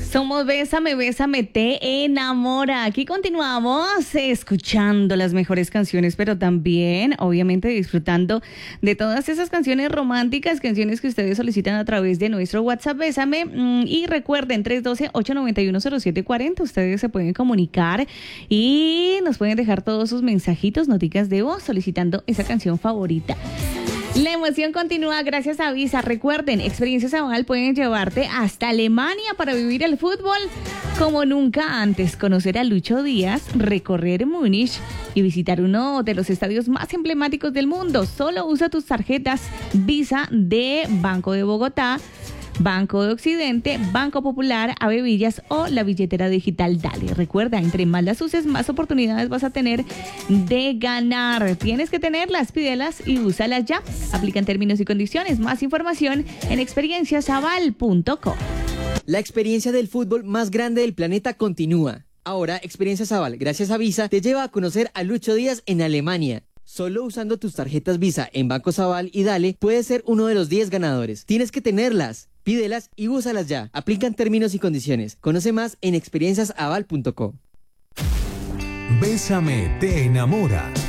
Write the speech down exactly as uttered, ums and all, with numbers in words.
Somos Bésame, Bésame, te enamora. Aquí continuamos escuchando las mejores canciones, pero también, obviamente, disfrutando de todas esas canciones románticas, canciones que ustedes solicitan a través de nuestro WhatsApp Bésame. Y recuerden, tres uno dos, ocho nueve uno, cero siete cuatro cero. Ustedes se pueden comunicar y nos pueden dejar todos sus mensajitos, noticas de voz, solicitando esa canción favorita. La emoción continúa gracias a Visa. Recuerden, Experiencias Aval pueden llevarte hasta Alemania para vivir el fútbol como nunca antes, conocer a Lucho Díaz, recorrer Múnich y visitar uno de los estadios más emblemáticos del mundo. Solo usa tus tarjetas Visa de Banco de Bogotá, Banco de Occidente, Banco Popular, Avevillas o la billetera digital Dale. Recuerda, entre más las uses, más oportunidades vas a tener de ganar. Tienes que tenerlas, pídelas y úsalas ya. Aplican términos y condiciones. Más información en experiencias aval punto com. La experiencia del fútbol más grande del planeta continúa. Ahora, Experiencias Aval, gracias a Visa, te lleva a conocer a Lucho Díaz en Alemania. Solo usando tus tarjetas Visa en Bancos Aval y Dale, puedes ser uno de los diez ganadores. Tienes que tenerlas. Pídelas y úsalas ya. Aplican términos y condiciones. Conoce más en experiencias aval punto com. Bésame, te enamora.